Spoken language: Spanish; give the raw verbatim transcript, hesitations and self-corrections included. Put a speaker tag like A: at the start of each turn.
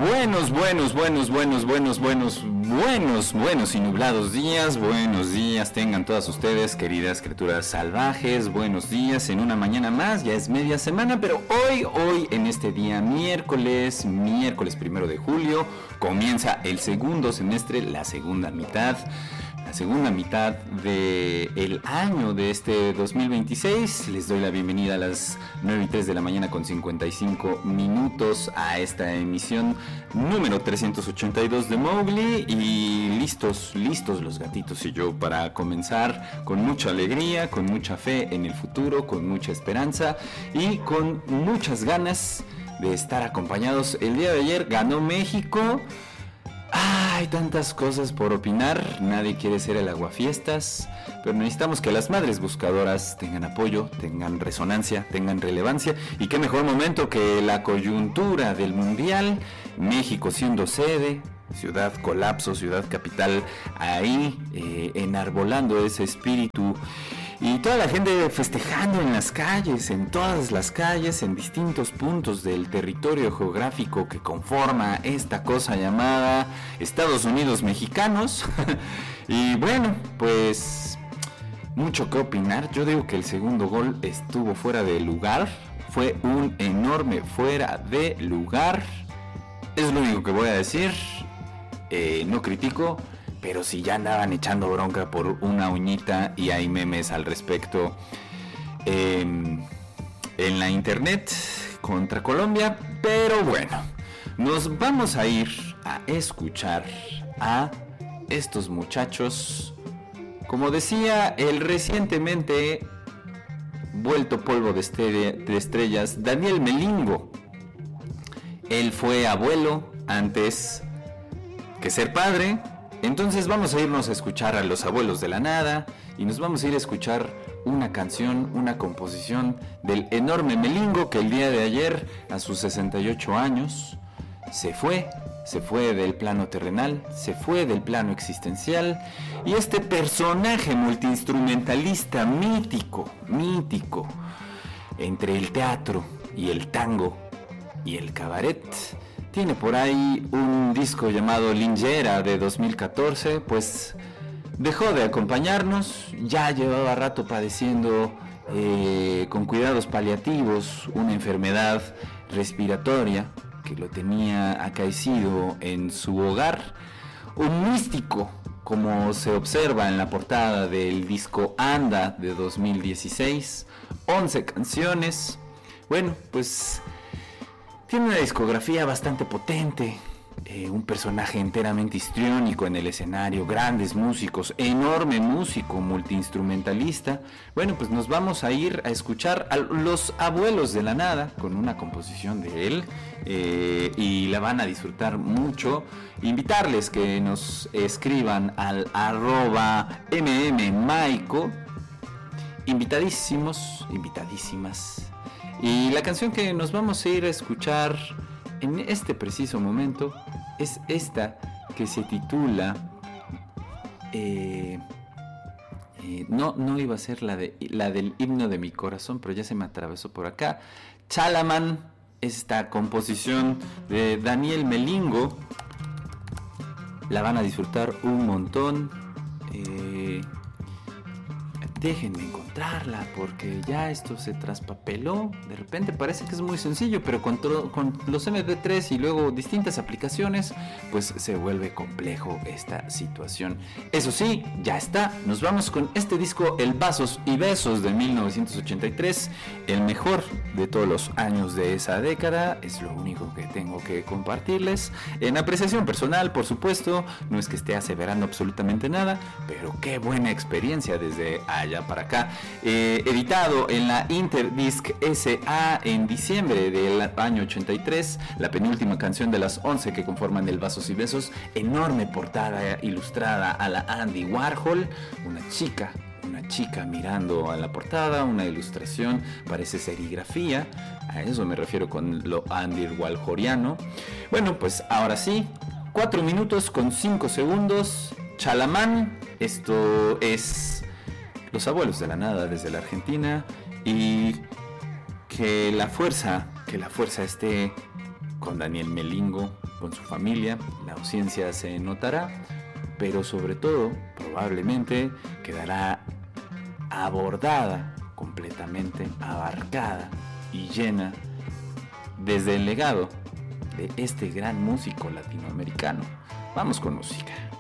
A: Buenos, buenos, buenos, buenos, buenos, buenos, buenos, buenos y nublados días. Buenos días tengan todas ustedes, queridas criaturas salvajes. Buenos días en una mañana más, ya es media semana, pero hoy, hoy en este día miércoles, miércoles primero de julio, comienza el segundo semestre, la segunda mitad. La segunda mitad del año de este dos mil veintiséis. Les doy la bienvenida a las nueve y tres de la mañana con cincuenta y cinco minutos a esta emisión número trescientos ochenta y dos de Mowgli. Y listos, listos los gatitos y yo para comenzar con mucha alegría, con mucha fe en el futuro, con mucha esperanza y con muchas ganas de estar acompañados. El día de ayer ganó México. Hay tantas cosas por opinar, nadie quiere ser el aguafiestas, pero necesitamos que las madres buscadoras tengan apoyo, tengan resonancia, tengan relevancia, y qué mejor momento que la coyuntura del mundial, México siendo sede, ciudad colapso, ciudad capital, ahí eh, enarbolando ese espíritu. Y toda la gente festejando en las calles, en todas las calles, en distintos puntos del territorio geográfico que conforma esta cosa llamada Estados Unidos mexicanos. Y bueno, pues mucho que opinar. Yo digo que el segundo gol estuvo fuera de lugar. Fue un enorme fuera de lugar. Es lo único que voy a decir. Eh, no critico. Pero si ya andaban echando bronca por una uñita y hay memes al respecto eh, en la internet contra Colombia. Pero bueno, nos vamos a ir a escuchar a estos muchachos. Como decía el recientemente vuelto polvo de, estere- de estrellas, Daniel Melingo. Él fue abuelo antes que ser padre. Entonces vamos a irnos a escuchar a los abuelos de la nada y nos vamos a ir a escuchar una canción, una composición del enorme Melingo que el día de ayer, a sus sesenta y ocho años, se fue, se fue del plano terrenal, se fue del plano existencial, y este personaje multiinstrumentalista mítico, mítico, entre el teatro y el tango y el cabaret, tiene por ahí un disco llamado Lingera de dos mil catorce, pues dejó de acompañarnos, ya llevaba rato padeciendo eh, con cuidados paliativos una enfermedad respiratoria que lo tenía acaecido en su hogar. Un místico, como se observa en la portada del disco Anda de dos mil dieciséis, once canciones. Bueno, pues tiene una discografía bastante potente, eh, un personaje enteramente histriónico en el escenario, grandes músicos, enorme músico, multiinstrumentalista. Bueno, pues nos vamos a ir a escuchar a los abuelos de la nada con una composición de él eh, y la van a disfrutar mucho. Invitarles que nos escriban al arroba mmmaico, invitadísimos, invitadísimas. Y la canción que nos vamos a ir a escuchar en este preciso momento es esta, que se titula eh, eh, no, no iba a ser la, de, la del himno de mi corazón, pero ya se me atravesó por acá. Chalaman, esta composición de Daniel Melingo, la van a disfrutar un montón. eh, Déjenme encontrarla porque ya esto se traspapeló. De repente parece que es muy sencillo, pero con, tro- con los eme pe tres y luego distintas aplicaciones, pues se vuelve complejo esta situación. Eso sí, ya está. Nos vamos con este disco, El Vasos y Besos de mil novecientos ochenta y tres, el mejor de todos los años de esa década. Es lo único que tengo que compartirles. En apreciación personal, por supuesto, no es que esté aseverando absolutamente nada, pero qué buena experiencia desde allá para acá. Eh, editado en la Interdisc ese a en diciembre del año ochenta y tres, la penúltima canción de las once que conforman El Vasos y Besos, enorme portada ilustrada a la Andy Warhol, una chica, una chica mirando a la portada, una ilustración, parece serigrafía, a eso me refiero con lo Andy Warholiano. Bueno, pues ahora sí, cuatro minutos con cinco segundos, Chalamán, esto es Los Abuelos de la Nada desde la Argentina, y que la fuerza, que la fuerza esté con Daniel Melingo, con su familia, la ausencia se notará, pero sobre todo, probablemente quedará abordada, completamente abarcada y llena desde el legado de este gran músico latinoamericano. Vamos con música.